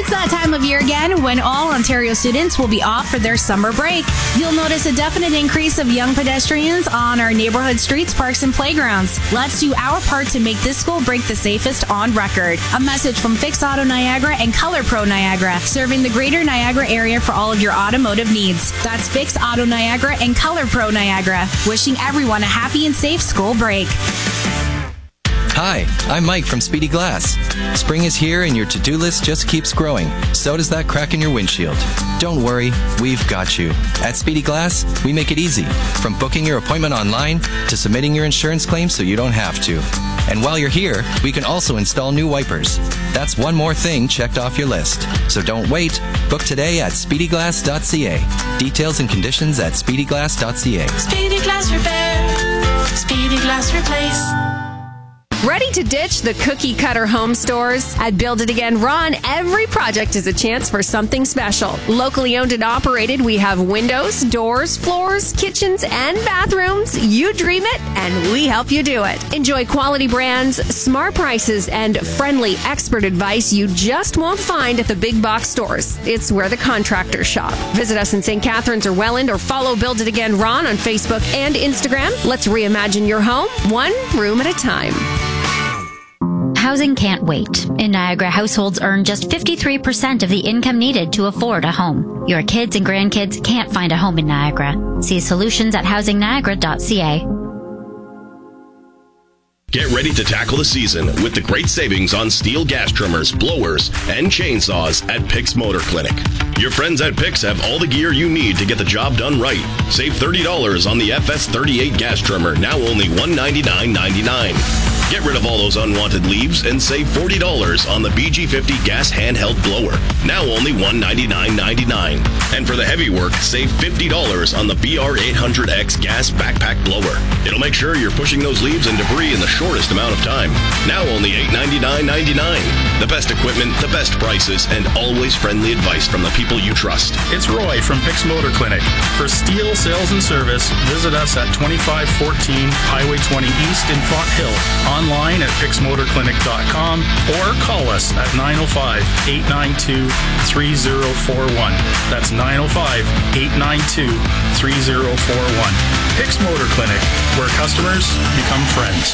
It's that time of year again when all Ontario students will be off for their summer break. You'll notice a definite increase of young pedestrians on our neighborhood streets, parks, and playgrounds. Let's do our part to make this school break the safest on record. A message from Fix Auto Niagara and Color Pro Niagara, serving the greater Niagara area for all of your automotive needs. That's Fix Auto Niagara and Color Pro Niagara, wishing everyone a happy and safe school break. Hi, I'm Mike from Speedy Glass. Spring is here and your to-do list just keeps growing. So does that crack in your windshield. Don't worry, we've got you. At Speedy Glass, we make it easy. From booking your appointment online to submitting your insurance claim so you don't have to. And while you're here, we can also install new wipers. That's one more thing checked off your list. So don't wait. Book today at speedyglass.ca. Details and conditions at speedyglass.ca. Speedy Glass Repair. Speedy Glass Replace. Ready to ditch the cookie cutter home stores? At Build It Again Ron, every project is a chance for something special. Locally owned and operated, we have windows, doors, floors, kitchens, and bathrooms. You dream it, and we help you do it. Enjoy quality brands, smart prices, and friendly expert advice you just won't find at the big box stores. It's where the contractors shop. Visit us in St. Catharines or Welland, or follow Build It Again Ron on Facebook and Instagram. Let's reimagine your home, one room at a time. Housing can't wait. In Niagara, households earn just 53% of the income needed to afford a home. Your kids and grandkids can't find a home in Niagara. See solutions at housingniagara.ca. Get ready to tackle the season with the great savings on steel gas trimmers, blowers, and chainsaws at Pix Motor Clinic. Your friends at Pix have all the gear you need to get the job done right. Save $30 on the FS38 gas trimmer, now only $199.99. Get rid of all those unwanted leaves and save $40 on the BG50 gas handheld blower, now only $199.99. And for the heavy work, save $50 on the BR800X gas backpack blower. It'll make sure you're pushing those leaves and debris in the shortest amount of time, now only $899.99. The best equipment, the best prices, and always friendly advice from the people you trust. It's Roy from Pix Motor Clinic. For steel sales and service, visit us at 2514 Highway 20 East in Font Hill. Online at pixmotorclinic.com or call us at 905-892-3041. That's 905-892-3041. Pix Motor Clinic, where customers become friends.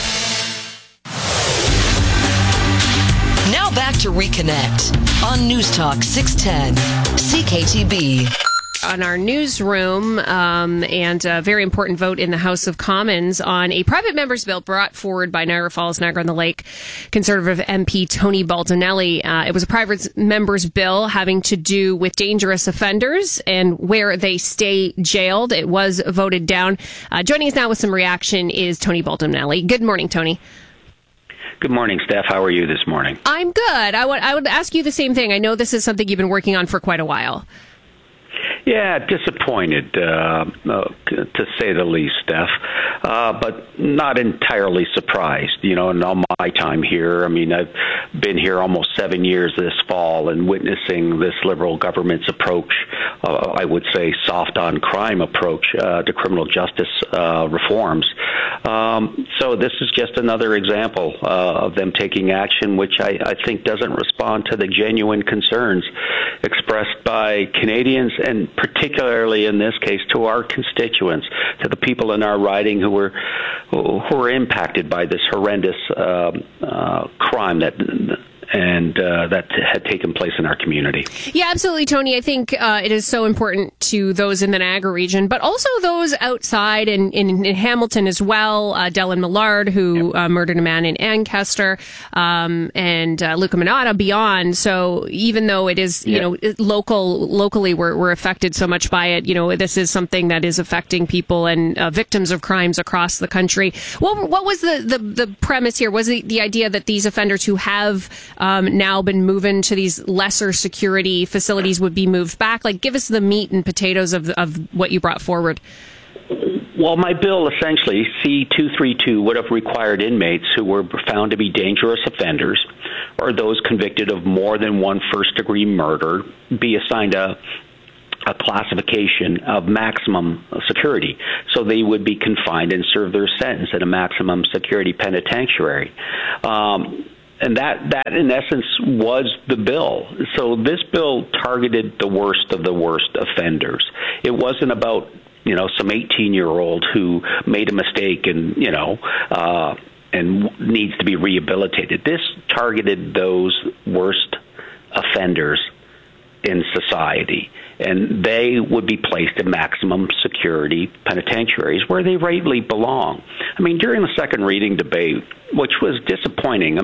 Now back to Reconnect on News Talk 610 CKTB. On our newsroom, and a very important vote in the House of Commons on a private member's bill brought forward by Niagara Falls, Niagara-on-the-Lake Conservative MP Tony Baldinelli. It was a private member's bill having to do with dangerous offenders and where they stay jailed. It was voted down. Joining us now with some reaction is Tony Baldinelli. Good morning, Tony. Good morning, Steph. How are you this morning? I'm good. I would ask you the same thing. I know this is something you've been working on for quite a while. Yeah, disappointed, to say the least, Steph, but not entirely surprised. You know, in all my time here, I mean, I've been here almost 7 years this fall and witnessing this Liberal government's approach, I would say soft on crime approach to criminal justice reforms. So this is just another example of them taking action which I think doesn't respond to the genuine concerns expressed by Canadians, and particularly in this case to our constituents, to the people in our riding who were impacted by this horrendous crime that had taken place in our community. Yeah, absolutely, Tony. I think it is so important to those in the Niagara region, but also those outside in Hamilton as well. Dylan Millard, who murdered a man in Ancaster, and Luca Minata beyond. So even though it is, locally we're affected so much by it, this is something that is affecting people and victims of crimes across the country. What was the premise here? Was the idea that these offenders who have now been moving to these lesser security facilities would be moved back? Like, give us the meat and potatoes of what you brought forward. Well, my bill essentially, C-232, would have required inmates who were found to be dangerous offenders or those convicted of more than one first-degree murder be assigned a classification of maximum security. So they would be confined and serve their sentence at a maximum security penitentiary. that in essence was the bill. So this bill targeted the worst of the worst offenders. It wasn't about some 18-year-old who made a mistake and and needs to be rehabilitated. This targeted those worst offenders in society, and they would be placed in maximum security penitentiaries where they rightly belong. I mean, during the second reading debate, which was disappointing,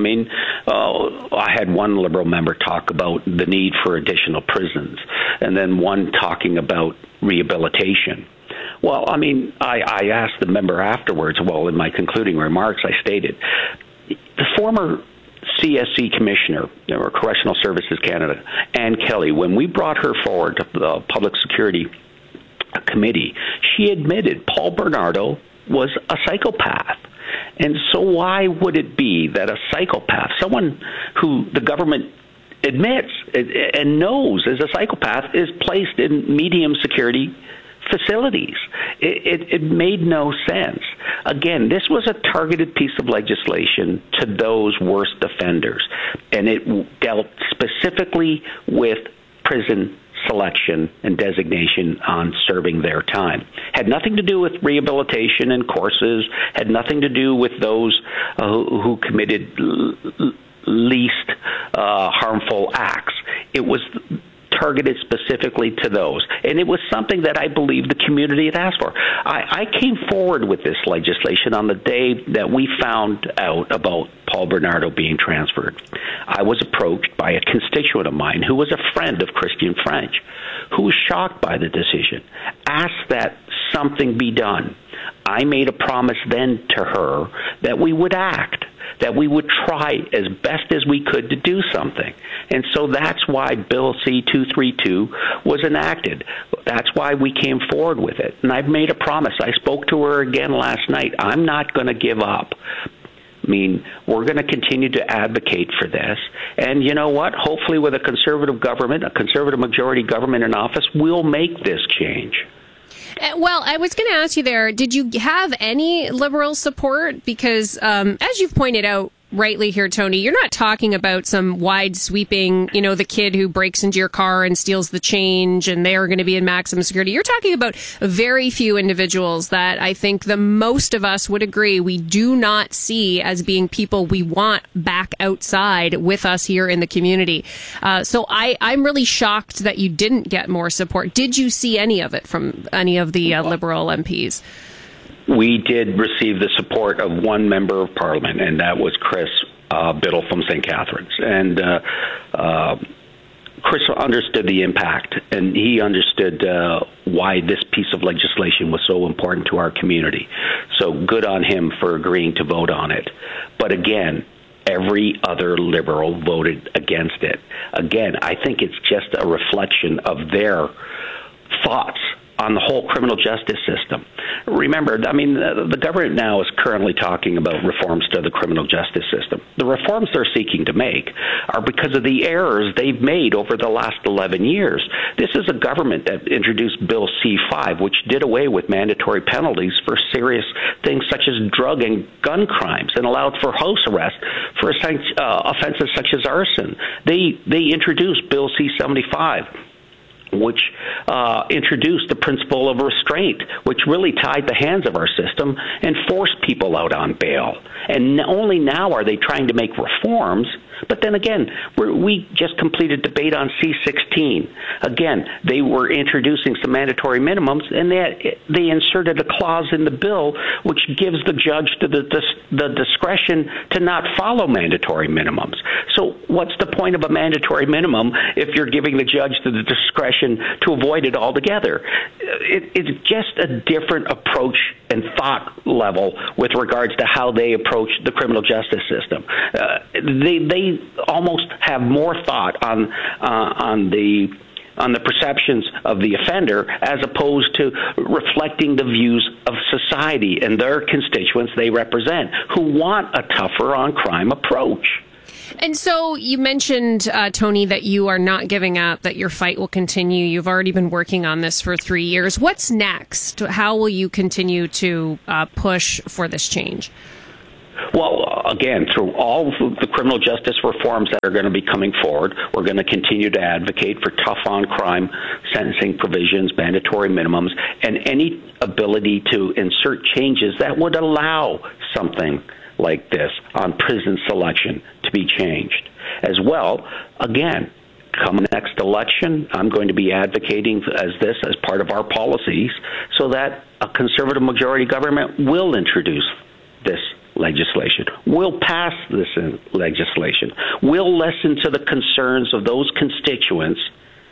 I had one Liberal member talk about the need for additional prisons, and then one talking about rehabilitation. Well, I asked the member afterwards, in my concluding remarks, I stated, the former CSC Commissioner, or Correctional Services Canada, Ann Kelly, when we brought her forward to the Public Security Committee, she admitted Paul Bernardo was a psychopath. And so why would it be that a psychopath, someone who the government admits and knows is a psychopath, is placed in medium security facilities? It made no sense. Again, this was a targeted piece of legislation to those worst offenders, and it dealt specifically with prison selection and designation on serving their time. Had nothing to do with rehabilitation and courses, had nothing to do with those who committed least harmful acts. It was targeted specifically to those. And it was something that I believe the community had asked for. I came forward with this legislation on the day that we found out about Paul Bernardo being transferred. I was approached by a constituent of mine who was a friend of Christian French, who was shocked by the decision, asked that something be done. I made a promise then to her that we would act, that we would try as best as we could to do something. And so that's why Bill C-232 was enacted. That's why we came forward with it. And I've made a promise. I spoke to her again last night. I'm not going to give up. We're going to continue to advocate for this. And you know what? Hopefully with a conservative government, a conservative majority government in office, we'll make this change. Well, I was going to ask you there, did you have any Liberal support? Because as you've pointed out rightly here, Tony, you're not talking about some wide sweeping, the kid who breaks into your car and steals the change and they're going to be in maximum security. You're talking about very few individuals that I think the most of us would agree we do not see as being people we want back outside with us here in the community. So I'm really shocked that you didn't get more support. Did you see any of it from any of the Liberal MPs? We did receive the support of one member of Parliament, and that was Chris Biddle from St. Catharines. And Chris understood the impact, and he understood why this piece of legislation was so important to our community. So good on him for agreeing to vote on it. But again, every other Liberal voted against it. Again, I think it's just a reflection of their thoughts on the whole criminal justice system. Remember, the government now is currently talking about reforms to the criminal justice system. The reforms they're seeking to make are because of the errors they've made over the last 11 years. This is a government that introduced Bill C-5, which did away with mandatory penalties for serious things such as drug and gun crimes and allowed for house arrest for offenses such as arson. They introduced Bill C-75, which introduced the principle of restraint, which really tied the hands of our system and forced people out on bail. And only now are they trying to make reforms. But then again, we just completed debate on C-16. Again, they were introducing some mandatory minimums, and they inserted a clause in the bill which gives the judge the discretion to not follow mandatory minimums. So what's the point of a mandatory minimum if you're giving the judge the discretion to avoid it altogether? It's just a different approach and thought level with regards to how they approach the criminal justice system. They almost have more thought on the perceptions of the offender as opposed to reflecting the views of society and their constituents they represent, who want a tougher on crime approach. And so you mentioned, Tony, that you are not giving up, that your fight will continue. You've already been working on this for 3 years. What's next? How will you continue to push for this change? Well, again, through all of the criminal justice reforms that are going to be coming forward, we're going to continue to advocate for tough on crime sentencing provisions, mandatory minimums, and any ability to insert changes that would allow something like this on prison selection to be changed. As well, again, come next election, I'm going to be advocating as part of our policies so that a conservative majority government will introduce this legislation, will pass this legislation, will listen to the concerns of those constituents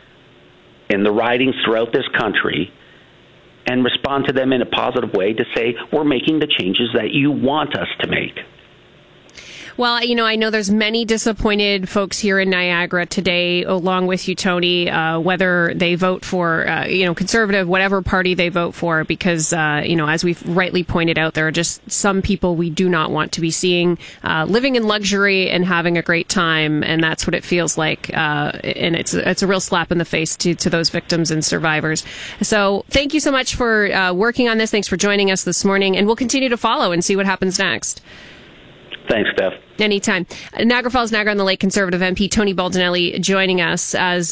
in the ridings throughout this country and respond to them in a positive way to say, we're making the changes that you want us to make. Well, I know there's many disappointed folks here in Niagara today, along with you, Tony, whether they vote for, conservative, whatever party they vote for, because, as we've rightly pointed out, there are just some people we do not want to be seeing living in luxury and having a great time. And that's what it feels like. And it's a real slap in the face to those victims and survivors. So thank you so much for working on this. Thanks for joining us this morning. And we'll continue to follow and see what happens next. Thanks, Steph. Anytime. Niagara Falls, Niagara on the Lake Conservative MP Tony Baldinelli joining us as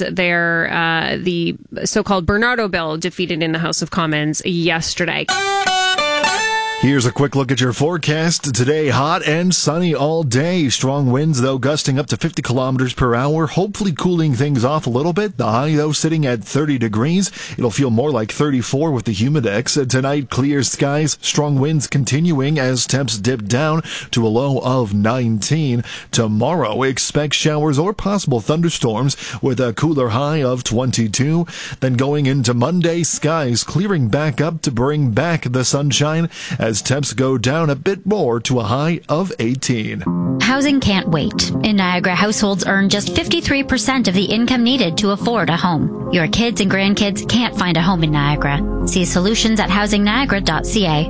the so-called Bernardo bill defeated in the House of Commons yesterday. Here's a quick look at your forecast. Today, hot and sunny all day. Strong winds, though, gusting up to 50 kilometers per hour, hopefully cooling things off a little bit. The high, though, sitting at 30 degrees. It'll feel more like 34 with the humidex. Tonight, clear skies, strong winds continuing as temps dip down to a low of 19. Tomorrow, expect showers or possible thunderstorms with a cooler high of 22. Then going into Monday, skies clearing back up to bring back the sunshine as temps go down a bit more to a high of 18. Housing can't wait. In Niagara, households earn just 53% of the income needed to afford a home. Your kids and grandkids can't find a home in Niagara. See solutions at housingniagara.ca.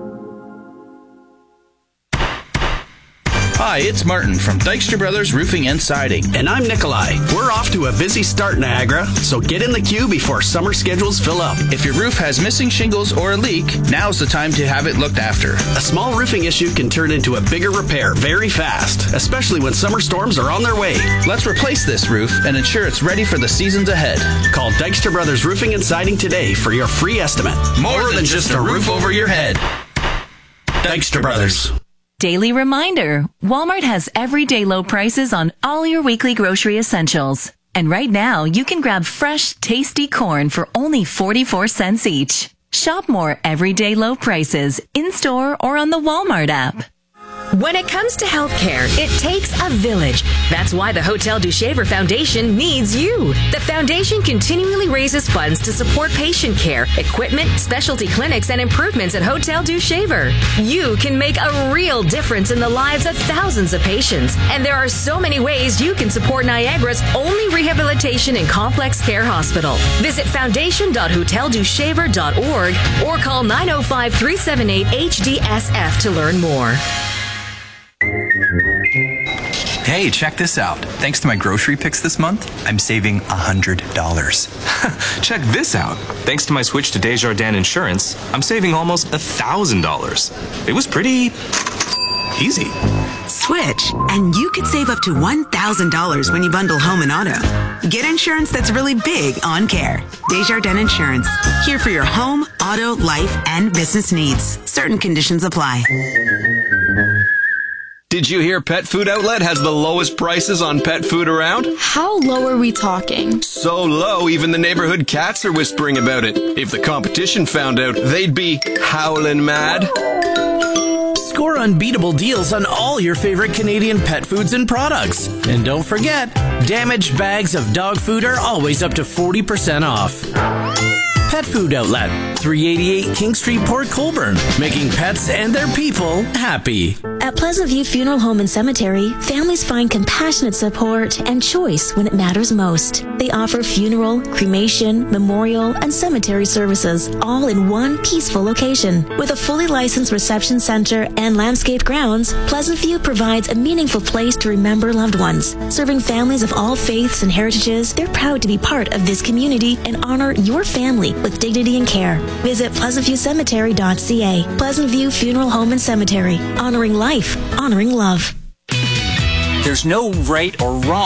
Hi, it's Martin from Dykstra Brothers Roofing and Siding. And I'm Nikolai. We're off to a busy start, Niagara, so get in the queue before summer schedules fill up. If your roof has missing shingles or a leak, now's the time to have it looked after. A small roofing issue can turn into a bigger repair very fast, especially when summer storms are on their way. Let's replace this roof and ensure it's ready for the seasons ahead. Call Dykstra Brothers Roofing and Siding today for your free estimate. More than just a roof over your head. Dykstra Brothers. Daily reminder, Walmart has everyday low prices on all your weekly grocery essentials. And right now, you can grab fresh, tasty corn for only 44 cents each. Shop more everyday low prices in-store or on the Walmart app. When it comes to healthcare, it takes a village. That's why the Hotel du Shaver Foundation needs you. The foundation continually raises funds to support patient care, equipment, specialty clinics, and improvements at Hotel du Shaver. You can make a real difference in the lives of thousands of patients. And there are so many ways you can support Niagara's only rehabilitation and complex care hospital. Visit foundation.hoteldushaver.org or call 905-378-HDSF to learn more. Hey, check this out. Thanks to my grocery picks this month, I'm saving $100. Check this out. Thanks to my switch to Desjardins Insurance, I'm saving almost $1,000. It was pretty easy. Switch, and you could save up to $1,000 when you bundle home and auto. Get insurance that's really big on care. Desjardins Insurance. Here for your home, auto, life, and business needs. Certain conditions apply. Did you hear Pet Food Outlet has the lowest prices on pet food around? How low are we talking? So low, even the neighborhood cats are whispering about it. If the competition found out, they'd be howling mad. Score unbeatable deals on all your favorite Canadian pet foods and products. And don't forget, damaged bags of dog food are always up to 40% off. Pet Food Outlet, 388 King Street, Port Colborne, making pets and their people happy. At Pleasant View Funeral Home and Cemetery, families find compassionate support and choice when it matters most. They offer funeral, cremation, memorial, and cemetery services, all in one peaceful location. With a fully licensed reception center and landscaped grounds, Pleasant View provides a meaningful place to remember loved ones. Serving families of all faiths and heritages, they're proud to be part of this community and honor your family with dignity and care. Visit pleasantviewcemetery.ca. Pleasant View Funeral Home and Cemetery, honoring life Life, honoring love. There's no right or wrong